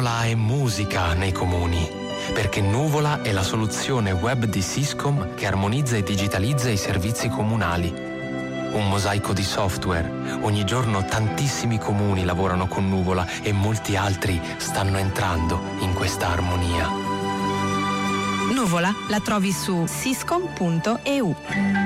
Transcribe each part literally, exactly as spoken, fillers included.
Nuvola è musica nei comuni, perché Nuvola è la soluzione web di Syscom che armonizza e digitalizza i servizi comunali. Un mosaico di software. Ogni giorno tantissimi comuni lavorano con Nuvola e molti altri stanno entrando in questa armonia. Nuvola la trovi su syscom punto e u.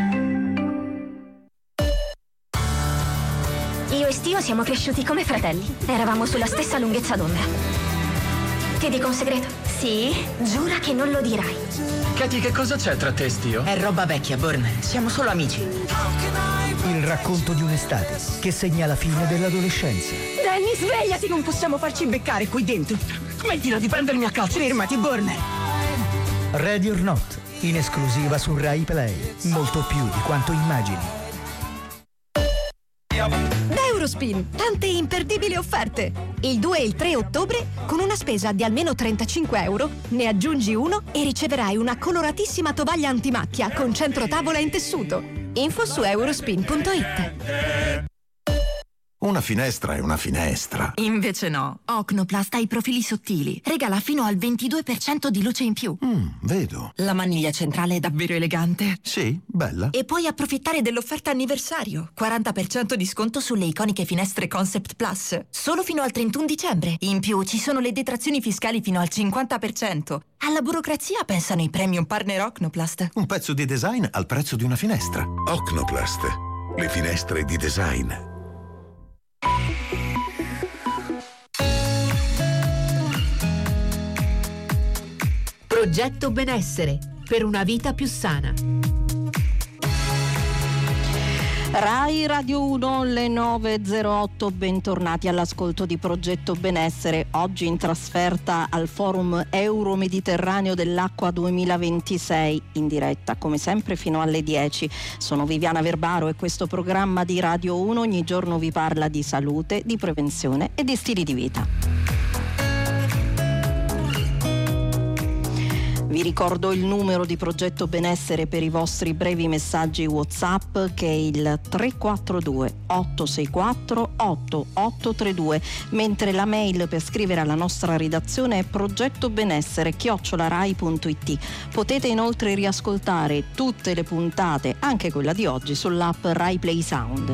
Io e Stio siamo cresciuti come fratelli. Eravamo sulla stessa lunghezza d'onda. Ti dico un segreto? Sì? Giura che non lo dirai. Katie, che cosa c'è tra te e Stio? È roba vecchia, Burn. Siamo solo amici. Il racconto di un'estate che segna la fine dell'adolescenza. Danny, svegliati, non possiamo farci beccare qui dentro. Smettila di prendermi a calcio. Fermati, Burn. Ready or Not, in esclusiva su Rai Play. Molto più di quanto immagini. Da Eurospin, tante imperdibili offerte. Il due e il tre ottobre, con una spesa di almeno trentacinque euro, ne aggiungi uno e riceverai una coloratissima tovaglia antimacchia con centrotavola in tessuto. Info su eurospin punto it. Una finestra è una finestra. Invece no. Ocnoplast ha i profili sottili. Regala fino al ventidue per cento di luce in più. Mm, vedo. La maniglia centrale è davvero elegante. Sì, bella. E puoi approfittare dell'offerta anniversario. quaranta per cento di sconto sulle iconiche finestre Concept Plus. Solo fino al trentuno dicembre. In più ci sono le detrazioni fiscali fino al cinquanta per cento. Alla burocrazia pensano i premium partner Ocnoplast. Un pezzo di design al prezzo di una finestra. Ocnoplast. Le finestre di design. Progetto Benessere per una vita più sana. Rai Radio uno, le nove e zero otto, bentornati all'ascolto di Progetto Benessere, oggi in trasferta al Forum Euro-Mediterraneo dell'Acqua duemilaventisei, in diretta come sempre fino alle dieci. Sono Viviana Verbaro e questo programma di Radio uno ogni giorno vi parla di salute, di prevenzione e di stili di vita. Vi ricordo il numero di Progetto Benessere per i vostri brevi messaggi WhatsApp, che è il tre quattro due otto sei quattro otto otto tre due, mentre la mail per scrivere alla nostra redazione è progettobenessere chiocciola rai punto it. Potete inoltre riascoltare tutte le puntate, anche quella di oggi, sull'app Rai Play Sound.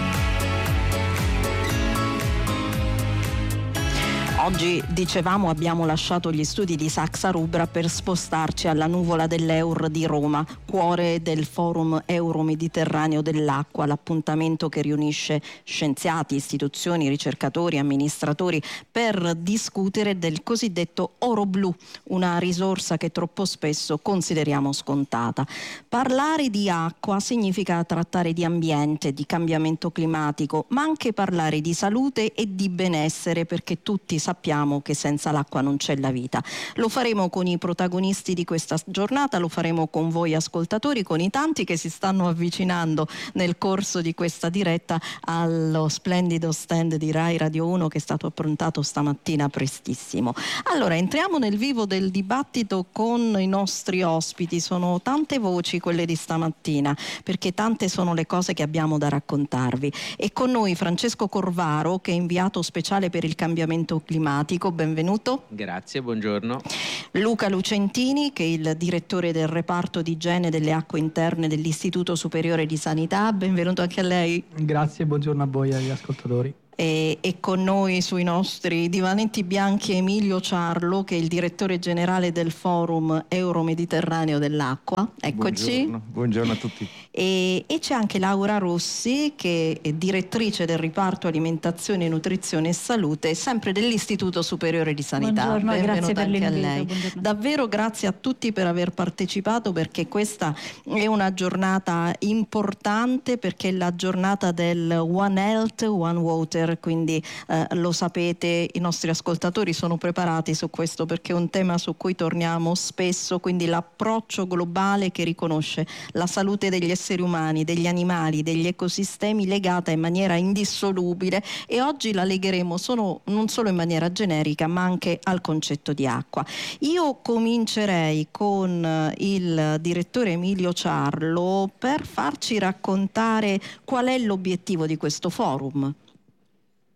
Oggi, dicevamo, abbiamo lasciato gli studi di Saxa Rubra per spostarci alla Nuvola dell'Eur di Roma, cuore del Forum Euro-Mediterraneo dell'Acqua, l'appuntamento che riunisce scienziati, istituzioni, ricercatori, amministratori per discutere del cosiddetto oro blu, una risorsa che troppo spesso consideriamo scontata. Parlare di acqua significa trattare di ambiente, di cambiamento climatico, ma anche parlare di salute e di benessere, perché tutti sappiamo sappiamo che senza l'acqua non c'è la vita. Lo faremo con i protagonisti di questa giornata, lo faremo con voi ascoltatori, con i tanti che si stanno avvicinando nel corso di questa diretta allo splendido stand di Rai Radio uno che è stato approntato stamattina prestissimo. Allora, entriamo nel vivo del dibattito con i nostri ospiti. Sono tante voci quelle di stamattina, perché tante sono le cose che abbiamo da raccontarvi. E con noi Francesco Corvaro, che è inviato speciale per il cambiamento climatico. Benvenuto. Grazie, buongiorno. Luca Lucentini, che è il direttore del reparto di igiene delle acque interne dell'Istituto Superiore di Sanità. Benvenuto anche a lei. Grazie, buongiorno a voi e agli ascoltatori. E, e con noi sui nostri divanetti bianchi Emilio Ciarlo, che è il direttore generale del Forum Euro-Mediterraneo dell'Acqua. Eccoci. Buongiorno, buongiorno a tutti. E, e c'è anche Laura Rossi, che è direttrice del reparto alimentazione, nutrizione e salute, sempre dell'Istituto Superiore di Sanità. Buongiorno, benvenuta grazie per anche l'invito. a lei. Buongiorno. Davvero grazie a tutti per aver partecipato, perché questa è una giornata importante, perché è la giornata del One Health, One Water. Quindi eh, lo sapete, i nostri ascoltatori sono preparati su questo, perché è un tema su cui torniamo spesso, quindi l'approccio globale che riconosce la salute degli esseri umani, degli animali, degli ecosistemi legata in maniera indissolubile, e oggi la legheremo solo, non solo in maniera generica ma anche al concetto di acqua. Io comincerei con il direttore Emilio Ciarlo per farci raccontare qual è l'obiettivo di questo forum.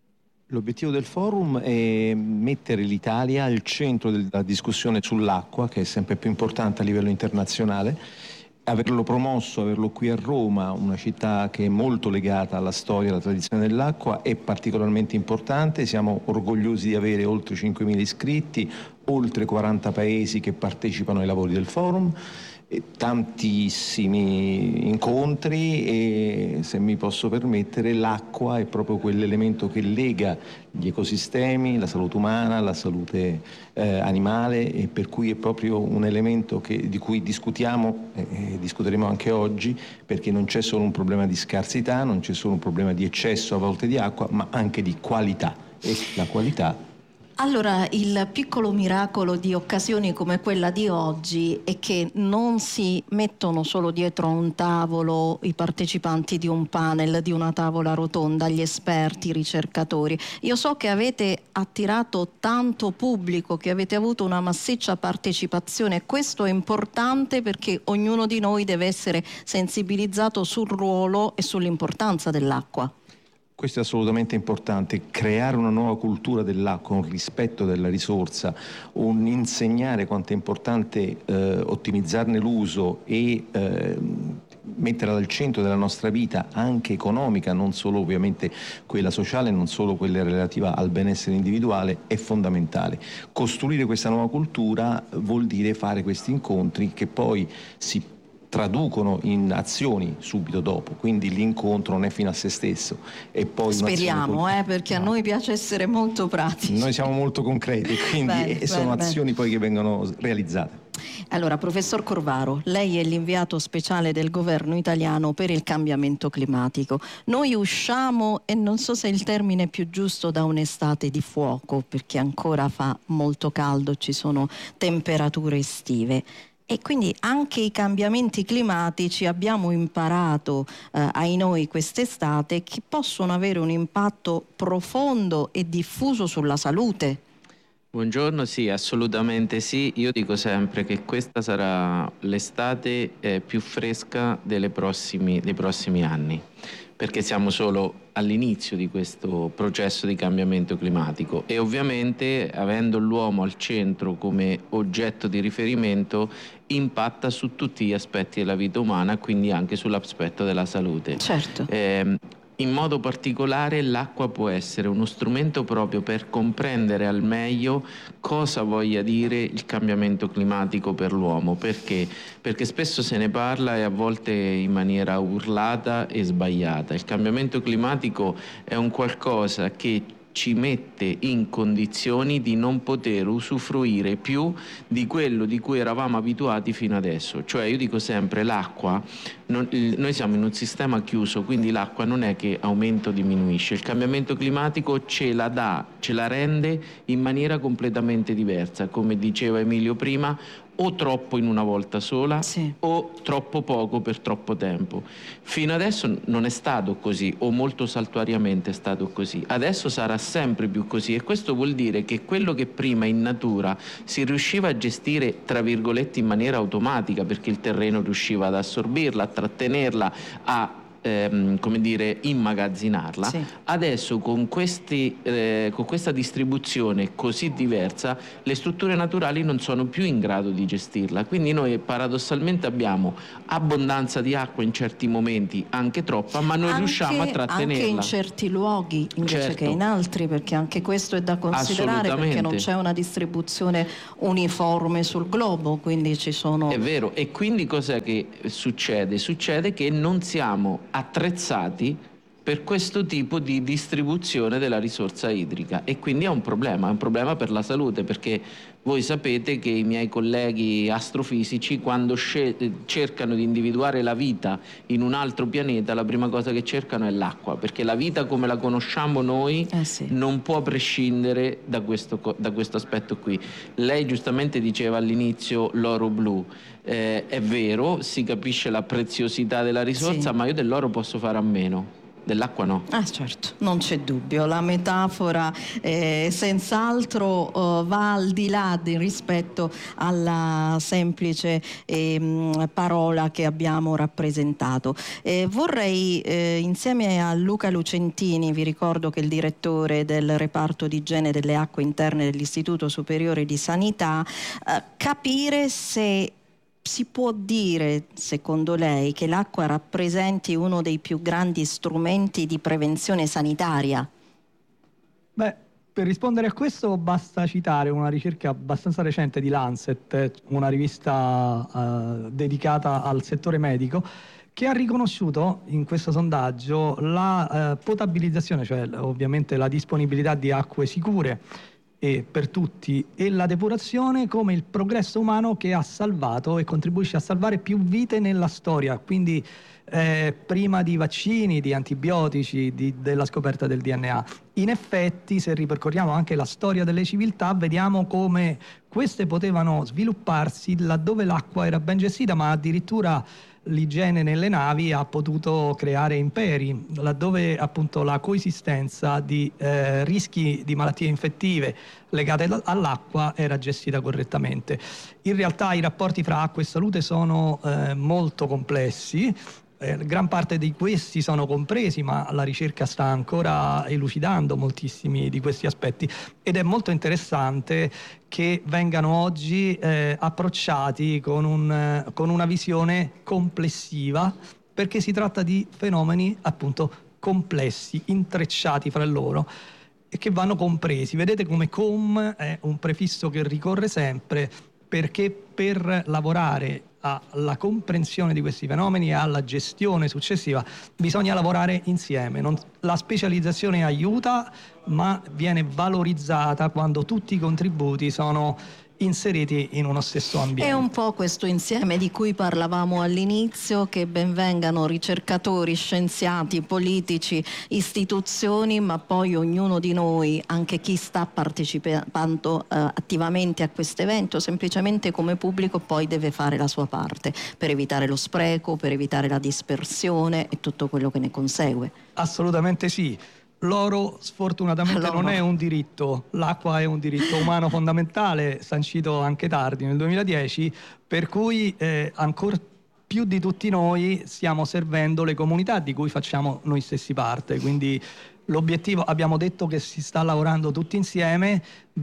L'obiettivo del forum è mettere l'Italia al centro della discussione sull'acqua, che è sempre più importante a livello internazionale. Averlo promosso, averlo qui a Roma, una città che è molto legata alla storia e alla tradizione dell'acqua, è particolarmente importante. Siamo orgogliosi di avere oltre cinquemila iscritti, oltre quaranta paesi che partecipano ai lavori del forum, e tantissimi incontri, e se mi posso permettere l'acqua è proprio quell'elemento che lega gli ecosistemi, la salute umana, la salute eh, animale, e per cui è proprio un elemento che, di cui discutiamo e eh, discuteremo anche oggi, perché non c'è solo un problema di scarsità, non c'è solo un problema di eccesso a volte di acqua, ma anche di qualità, e la qualità. Allora, il piccolo miracolo di occasioni come quella di oggi è che non si mettono solo dietro a un tavolo i partecipanti di un panel, di una tavola rotonda, gli esperti, i ricercatori. Io so che avete attirato tanto pubblico, che avete avuto una massiccia partecipazione. Questo è importante perché ognuno di noi deve essere sensibilizzato sul ruolo e sull'importanza dell'acqua. Questo è assolutamente importante, creare una nuova cultura dell'acqua, un rispetto della risorsa, un insegnare quanto è importante eh, ottimizzarne l'uso e eh, metterla al centro della nostra vita, anche economica, non solo ovviamente quella sociale, non solo quella relativa al benessere individuale, è fondamentale. Costruire questa nuova cultura vuol dire fare questi incontri che poi si traducono in azioni subito dopo, quindi l'incontro non è fine a se stesso. E poi speriamo, eh, perché a noi piace essere molto pratici. Noi siamo molto concreti, quindi bene, e sono bene, azioni bene. Poi che vengono realizzate. Allora, professor Corvaro, lei è l'inviato speciale del governo italiano per il cambiamento climatico. Noi usciamo, e non so se il termine è più giusto, da un'estate di fuoco, perché ancora fa molto caldo, ci sono temperature estive. E quindi anche i cambiamenti climatici abbiamo imparato eh, ai noi quest'estate che possono avere un impatto profondo e diffuso sulla salute. Buongiorno, sì, assolutamente sì. Io dico sempre che questa sarà l'estate eh, più fresca delle prossimi, dei prossimi anni, perché siamo solo all'inizio di questo processo di cambiamento climatico e ovviamente, avendo l'uomo al centro come oggetto di riferimento, impatta su tutti gli aspetti della vita umana, quindi anche sull'aspetto della salute. Certo. Eh, In modo particolare l'acqua può essere uno strumento proprio per comprendere al meglio cosa voglia dire il cambiamento climatico per l'uomo. Perché? Perché spesso se ne parla e a volte in maniera urlata e sbagliata. Il cambiamento climatico è un qualcosa che ci mette in condizioni di non poter usufruire più di quello di cui eravamo abituati fino adesso. Cioè, io dico sempre, l'acqua, non, il, noi siamo in un sistema chiuso, quindi l'acqua non è che aumenta o diminuisce. Il cambiamento climatico ce la dà, ce la rende in maniera completamente diversa, come diceva Emilio prima, o troppo in una volta sola, sì, o troppo poco per troppo tempo. Fino adesso non è stato così, o molto saltuariamente è stato così. Adesso sarà sempre più così, e questo vuol dire che quello che prima in natura si riusciva a gestire, tra virgolette, in maniera automatica, perché il terreno riusciva ad assorbirla, a trattenerla, a Ehm, come dire, immagazzinarla, sì, adesso con, questi, eh, con questa distribuzione così diversa le strutture naturali non sono più in grado di gestirla, quindi noi paradossalmente abbiamo abbondanza di acqua in certi momenti, anche troppa, ma non anche, riusciamo a trattenerla. Anche in certi luoghi invece, certo, che in altri, perché anche questo è da considerare, perché non c'è una distribuzione uniforme sul globo, quindi ci sono... È vero, e quindi cos'è che succede? Succede che non siamo attrezzati per questo tipo di distribuzione della risorsa idrica, e quindi è un problema, è un problema per la salute, perché voi sapete che i miei colleghi astrofisici, quando cercano di individuare la vita in un altro pianeta, la prima cosa che cercano è l'acqua, perché la vita come la conosciamo noi eh sì. non può prescindere da questo, da questo aspetto qui. Lei giustamente diceva all'inizio l'oro blu. Eh, è vero, si capisce la preziosità della risorsa, sì. ma io dell'oro posso fare a meno. dell'acqua no. Ah certo, non c'è dubbio, la metafora eh, senz'altro uh, va al di là di, rispetto alla semplice eh, parola che abbiamo rappresentato. Eh, vorrei eh, insieme a Luca Lucentini, vi ricordo che è il direttore del reparto di igiene delle acque interne dell'Istituto Superiore di Sanità, eh, capire se si può dire, secondo lei, che l'acqua rappresenti uno dei più grandi strumenti di prevenzione sanitaria? Beh, per rispondere a questo basta citare una ricerca abbastanza recente di Lancet, una rivista uh, dedicata al settore medico, che ha riconosciuto in questo sondaggio la uh, potabilizzazione, cioè ovviamente la disponibilità di acque sicure e per tutti, e la depurazione come il progresso umano che ha salvato e contribuisce a salvare più vite nella storia, quindi eh, prima di vaccini, di antibiotici, di, della scoperta del D N A. In effetti, se ripercorriamo anche la storia delle civiltà, vediamo come queste potevano svilupparsi laddove l'acqua era ben gestita, ma addirittura l'igiene nelle navi ha potuto creare imperi, laddove appunto la coesistenza di eh, rischi di malattie infettive legate all'acqua era gestita correttamente. In realtà i rapporti fra acqua e salute sono eh, molto complessi. Eh, gran parte di questi sono compresi, ma la ricerca sta ancora elucidando moltissimi di questi aspetti, ed è molto interessante che vengano oggi eh, approcciati con, un, con una visione complessiva, perché si tratta di fenomeni appunto complessi, intrecciati fra loro e che vanno compresi. Vedete come com è un prefisso che ricorre sempre, perché per lavorare alla comprensione di questi fenomeni e alla gestione successiva bisogna lavorare insieme. Non, la specializzazione aiuta, ma viene valorizzata quando tutti i contributi sono inseriti in uno stesso ambiente. È un po' questo insieme di cui parlavamo all'inizio, che ben vengano ricercatori, scienziati, politici, istituzioni, ma poi ognuno di noi, anche chi sta partecipando eh, attivamente a questo evento, semplicemente come pubblico, poi deve fare la sua parte per evitare lo spreco, per evitare la dispersione e tutto quello che ne consegue. Assolutamente sì. L'oro sfortunatamente L'oro. non è un diritto, l'acqua è un diritto umano fondamentale, sancito anche tardi nel duemiladieci, per cui eh, ancora più di tutti noi stiamo servendo le comunità di cui facciamo noi stessi parte. Quindi l'obiettivo, abbiamo detto che si sta lavorando tutti insieme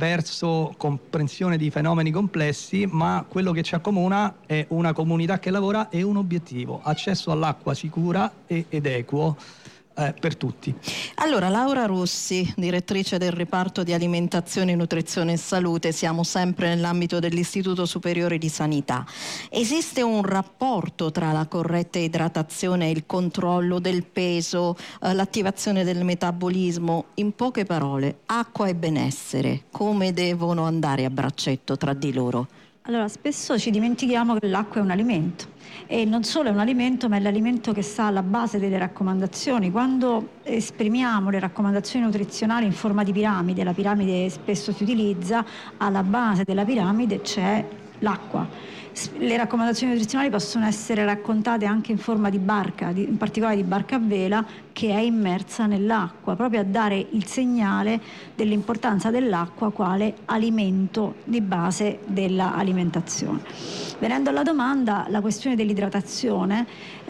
verso comprensione di fenomeni complessi, ma quello che ci accomuna è una comunità che lavora e un obiettivo: accesso all'acqua sicura e, ed equo Eh, per tutti. Allora, Laura Rossi, direttrice del reparto di alimentazione, nutrizione e salute, siamo sempre nell'ambito dell'Istituto Superiore di Sanità. Esiste un rapporto tra la corretta idratazione e il controllo del peso, eh, l'attivazione del metabolismo? In poche parole, acqua e benessere, come devono andare a braccetto tra di loro? Allora, spesso ci dimentichiamo che l'acqua è un alimento, e non solo è un alimento, ma è l'alimento che sta alla base delle raccomandazioni. Quando esprimiamo le raccomandazioni nutrizionali in forma di piramide, la piramide spesso si utilizza, alla base della piramide c'è l'acqua. Le raccomandazioni nutrizionali possono essere raccontate anche in forma di barca, in particolare di barca a vela, che è immersa nell'acqua, proprio a dare il segnale dell'importanza dell'acqua quale alimento di base dell'alimentazione. Venendo alla domanda, la questione dell'idratazione,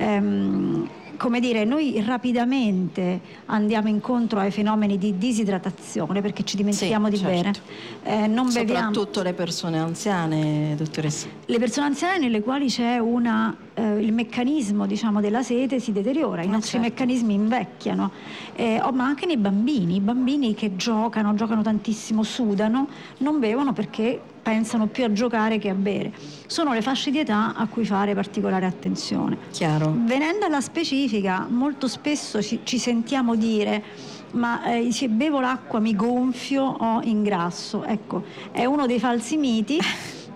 ehm, come dire, noi rapidamente andiamo incontro ai fenomeni di disidratazione, perché ci dimentichiamo sì, di certo. bere. Eh, non Soprattutto beviamo. le persone anziane, dottoressa. Le persone anziane nelle quali c'è una, eh, il meccanismo, diciamo, della sete si deteriora, i nostri certo. meccanismi invecchiano, eh, oh, ma anche nei bambini, i bambini che giocano, giocano tantissimo, sudano, non bevono perché pensano più a giocare che a bere. Sono le fasce di età a cui fare particolare attenzione. Chiaro. Venendo alla specifica, molto spesso ci, ci sentiamo dire: ma eh, se bevo l'acqua mi gonfio o ingrasso. Ecco, è uno dei falsi miti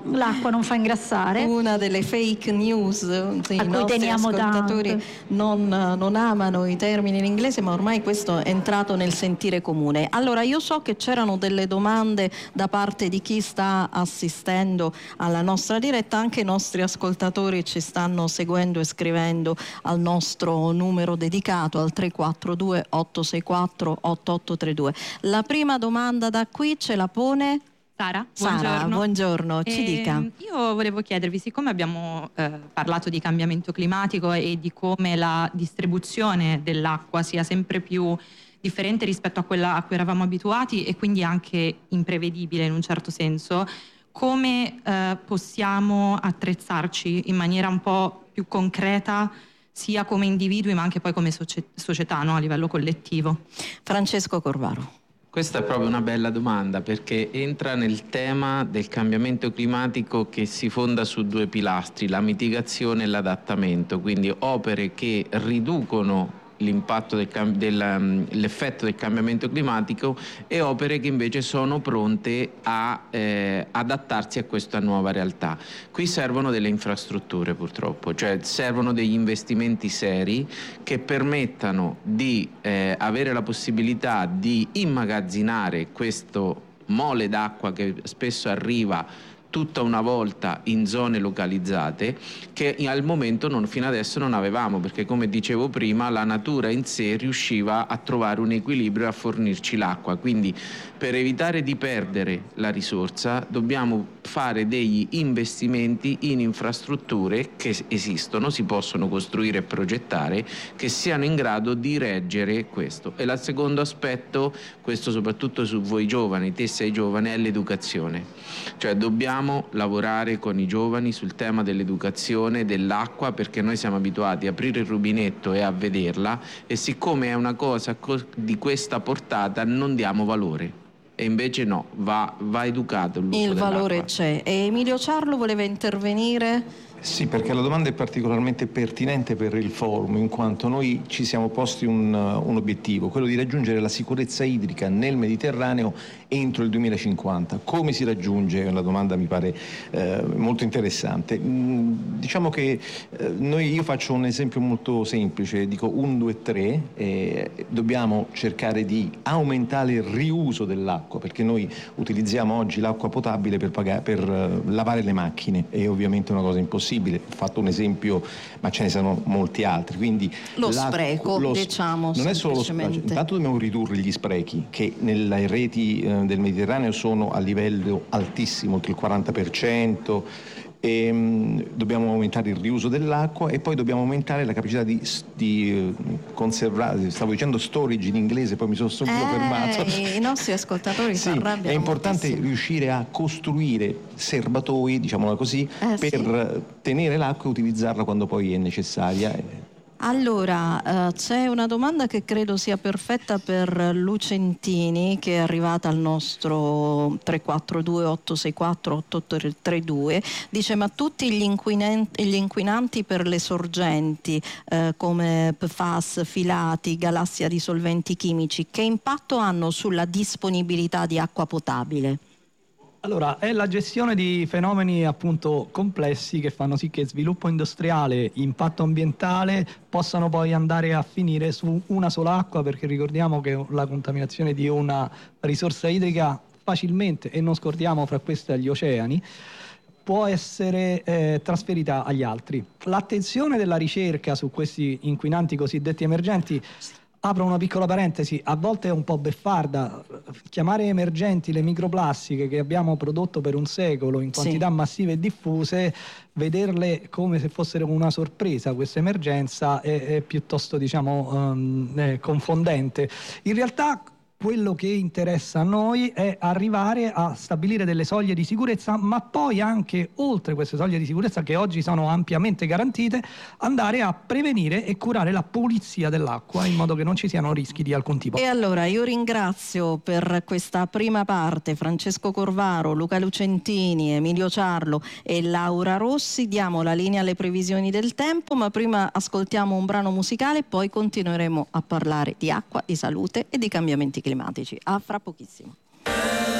l'acqua non fa ingrassare. Una delle fake news, i a cui nostri teniamo ascoltatori tanto. non, non amano i termini in inglese, ma ormai questo è entrato nel sentire comune. Allora, io so che c'erano delle domande da parte di chi sta assistendo alla nostra diretta, anche i nostri ascoltatori ci stanno seguendo e scrivendo al nostro numero dedicato al tre quattro due otto sei quattro otto otto tre due. La prima domanda da qui ce la pone Sara, Sara, buongiorno. buongiorno, ci Eh, dica. Io volevo chiedervi, siccome abbiamo eh, parlato di cambiamento climatico e di come la distribuzione dell'acqua sia sempre più differente rispetto a quella a cui eravamo abituati e quindi anche imprevedibile in un certo senso, come eh, possiamo attrezzarci in maniera un po' più concreta sia come individui ma anche poi come socie- società, no? A livello collettivo? Francesco Corvaro. Questa è proprio una bella domanda, perché entra nel tema del cambiamento climatico che si fonda su due pilastri, la mitigazione e l'adattamento, quindi opere che riducono l'impatto del cam- del, l'effetto del cambiamento climatico e opere che invece sono pronte a eh, adattarsi a questa nuova realtà. Qui servono delle infrastrutture, purtroppo, cioè servono degli investimenti seri che permettano di eh, avere la possibilità di immagazzinare questo mole d'acqua che spesso arriva tutta una volta in zone localizzate, che al momento non, fino adesso non avevamo, perché come dicevo prima la natura in sé riusciva a trovare un equilibrio e a fornirci l'acqua. Quindi per evitare di perdere la risorsa dobbiamo fare degli investimenti in infrastrutture che esistono, si possono costruire e progettare, che siano in grado di reggere questo. E il secondo aspetto, questo soprattutto su voi giovani, te sei giovane, è l'educazione. Cioè dobbiamo lavorare con i giovani sul tema dell'educazione, dell'acqua, perché noi siamo abituati a aprire il rubinetto e a vederla, e siccome è una cosa di questa portata non diamo valore. E invece no, va, va educato l'uso Il dell'acqua. valore c'è. E Emilio Ciarlo voleva intervenire. Sì, perché la domanda è particolarmente pertinente per il forum, in quanto noi ci siamo posti un, un obiettivo, quello di raggiungere la sicurezza idrica nel Mediterraneo entro il duemilacinquanta. Come si raggiunge? La domanda mi pare eh, molto interessante. Mm, diciamo che eh, noi, io faccio un esempio molto semplice, dico uno, due, tre, eh, dobbiamo cercare di aumentare il riuso dell'acqua, perché noi utilizziamo oggi l'acqua potabile per, pagare, per uh, lavare le macchine, è ovviamente una cosa impossibile. Ho fatto un esempio, ma ce ne sono molti altri. Quindi lo spreco, lo, diciamo, non è solo lo spreco, intanto dobbiamo ridurre gli sprechi che nelle reti eh, del Mediterraneo sono a livello altissimo, oltre il quaranta per cento. E, um, dobbiamo aumentare il riuso dell'acqua e poi dobbiamo aumentare la capacità di, di uh, conservare, stavo dicendo storage in inglese, poi mi sono subito eh, fermato. I nostri ascoltatori sì, si arrabbiano. È importante moltissimo. riuscire a costruire serbatoi, diciamola così, eh, per sì. tenere l'acqua e utilizzarla quando poi è necessaria. Allora, eh, c'è una domanda che credo sia perfetta per Lucentini, che è arrivata al nostro tre quattro due otto sei quattro otto otto tre due. Dice: ma tutti gli inquinanti, gli inquinanti per le sorgenti eh, come P F A S, filati, galassia di solventi chimici, che impatto hanno sulla disponibilità di acqua potabile? Allora, è la gestione di fenomeni appunto complessi che fanno sì che sviluppo industriale, impatto ambientale possano poi andare a finire su una sola acqua, perché ricordiamo che la contaminazione di una risorsa idrica facilmente, e non scordiamo fra queste gli oceani, può essere eh, trasferita agli altri. L'attenzione della ricerca su questi inquinanti cosiddetti emergenti, apro una piccola parentesi, a volte è un po' beffarda. Chiamare emergenti le microplastiche che abbiamo prodotto per un secolo in quantità sì. massive e diffuse, vederle come se fossero una sorpresa, questa emergenza, è, è piuttosto, diciamo, um, è confondente. In realtà quello che interessa a noi è arrivare a stabilire delle soglie di sicurezza, ma poi anche oltre queste soglie di sicurezza, che oggi sono ampiamente garantite, andare a prevenire e curare la pulizia dell'acqua in modo che non ci siano rischi di alcun tipo. E allora io ringrazio per questa prima parte Francesco Corvaro, Luca Lucentini, Emilio Ciarlo e Laura Rossi. Diamo la linea alle previsioni del tempo, ma prima ascoltiamo un brano musicale, poi continueremo a parlare di acqua, di salute e di cambiamenti climatici. A fra pochissimo.